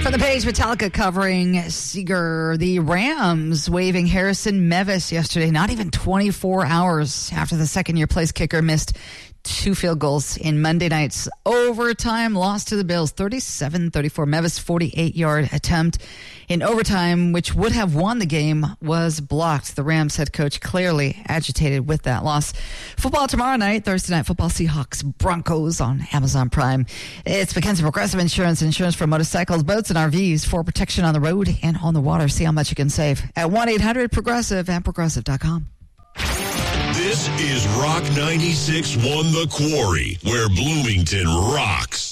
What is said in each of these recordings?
From the page, Metallica covering Seeger. The Rams waiving Harrison Mevis yesterday, not even 24 hours after the second-year place kicker missed 2 field goals in Monday night's overtime loss to the Bills, 37-34. Mevis' 48-yard attempt in overtime, which would have won the game, was blocked. The Rams head coach clearly agitated with that loss. Football tomorrow night, Thursday Night Football, Seahawks Broncos on Amazon Prime. It's Mackenzie Progressive Insurance for motorcycles, boats, and RVs for protection on the road and on the water. See how much you can save at 1-800-PROGRESSIVE and Progressive.com. This is Rock 96.1 The Quarry, where Bloomington rocks.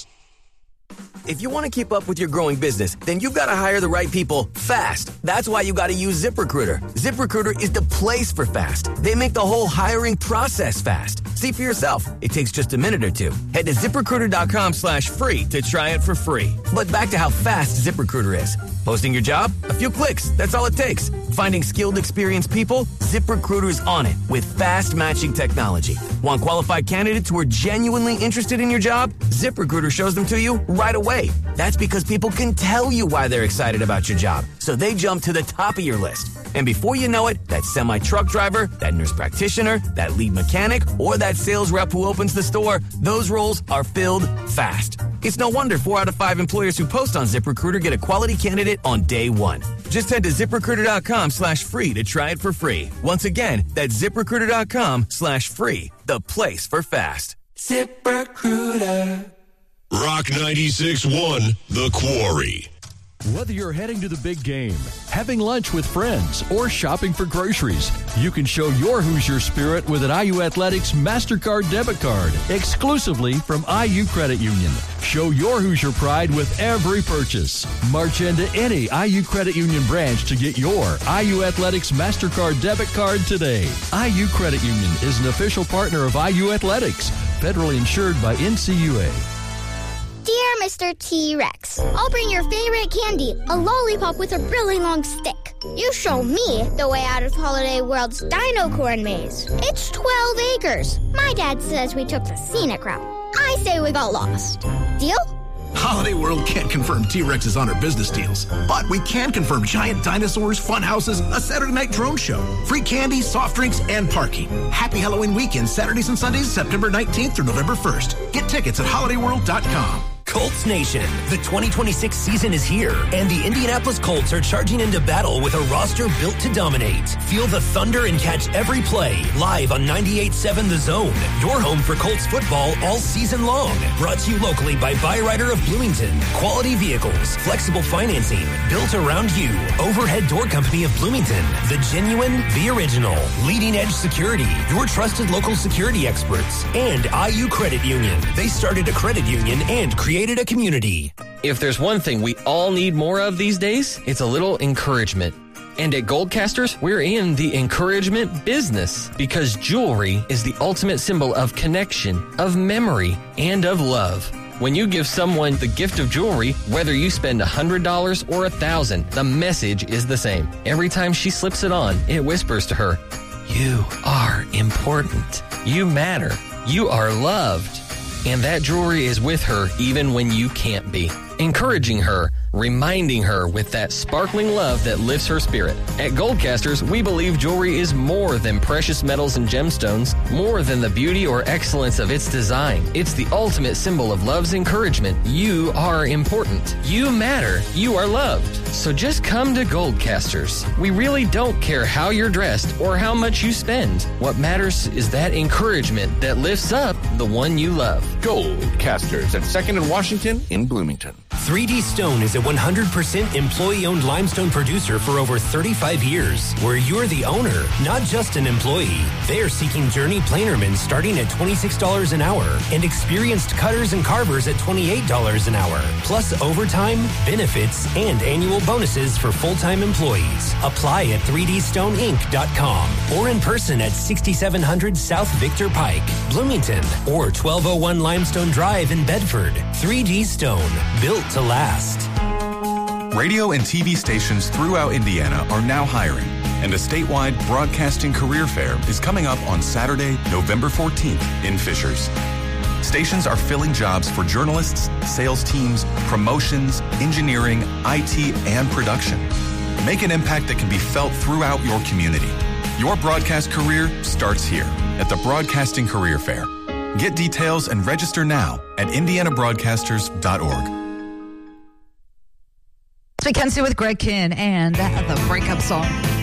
If you want to keep up with your growing business, then you've got to hire the right people fast. That's why you got to use ZipRecruiter. ZipRecruiter is the place for fast. They make the whole hiring process fast. See for yourself. It takes just a minute or two. Head to ZipRecruiter.com/free to try it for free. But back to how fast ZipRecruiter is. Posting your job? A few clicks. That's all it takes. Finding skilled, experienced people? ZipRecruiter's on it with fast matching technology. Want qualified candidates who are genuinely interested in your job? ZipRecruiter shows them to you right away. That's because people can tell you why they're excited about your job, so they jump to the top of your list. And before you know it, that semi-truck driver, that nurse practitioner, that lead mechanic, or that sales rep who opens the store, those roles are filled fast. It's no wonder 4 out of 5 employers who post on ZipRecruiter get a quality candidate on day one. Just head to ZipRecruiter.com/free to try it for free. Once again, that's ZipRecruiter.com/free, the place for fast. ZipRecruiter. Rock 96.1 The Quarry. Whether you're heading to the big game, having lunch with friends, or shopping for groceries, you can show your Hoosier spirit with an IU Athletics MasterCard debit card, exclusively from IU Credit Union. Show your Hoosier pride with every purchase. March into any IU Credit Union branch to get your IU Athletics MasterCard debit card today. IU Credit Union is an official partner of IU Athletics, federally insured by NCUA. Dear Mr. T-Rex, I'll bring your favorite candy, a lollipop with a really long stick. You show me the way out of Holiday World's Dino Corn Maze. It's 12 acres. My dad says we took the scenic route. I say we got lost. Deal? Holiday World can't confirm T-Rex's on our business deals, but we can confirm giant dinosaurs, fun houses, a Saturday night drone show, free candy, soft drinks, and parking. Happy Halloween weekend, Saturdays and Sundays, September 19th through November 1st. Get tickets at holidayworld.com. Colts Nation, the 2026 season is here, and the Indianapolis Colts are charging into battle with a roster built to dominate. Feel the thunder and catch every play live on 98.7 The Zone, your home for Colts football all season long. Brought to you locally by Byrider of Bloomington. Quality vehicles, flexible financing, built around you. Overhead Door Company of Bloomington, the genuine, the original, leading edge security, your trusted local security experts, and IU Credit Union. They started a credit union and created a community. If there's one thing we all need more of these days, it's a little encouragement. And at Goldcasters, we're in the encouragement business because jewelry is the ultimate symbol of connection, of memory, and of love. When you give someone the gift of jewelry, whether you spend $100 or $1,000, the message is the same. Every time she slips it on, it whispers to her, "You are important. You matter. You are loved." And that jewelry is with her even when you can't be. Encouraging her, reminding her with that sparkling love that lifts her spirit. At Goldcasters, we believe jewelry is more than precious metals and gemstones, more than the beauty or excellence of its design. It's the ultimate symbol of love's encouragement. You are important. You matter. You are loved. So just come to Goldcasters. We really don't care how you're dressed or how much you spend. What matters is that encouragement that lifts up the one you love. Goldcasters at 2nd and Washington in Bloomington. 3D Stone is a 100% employee-owned limestone producer for over 35 years, where you're the owner, not just an employee. They are seeking journey planermen starting at $26 an hour and experienced cutters and carvers at $28 an hour, plus overtime, benefits, and annual bonuses for full-time employees. Apply at 3dstoneinc.com or in person at 6700 South Victor Pike, Bloomington, or 1201 Limestone Drive in Bedford. 3D Stone, built to last. Radio and TV stations throughout Indiana are now hiring, and a statewide broadcasting career fair is coming up on Saturday, November 14th in Fishers. Stations are filling jobs for journalists, sales teams, promotions, engineering, IT, and production. Make an impact that can be felt throughout your community. Your broadcast career starts here at the Broadcasting Career Fair. Get details and register now at indianabroadcasters.org. It's Mackenzie with Greg Kinn and the breakup song.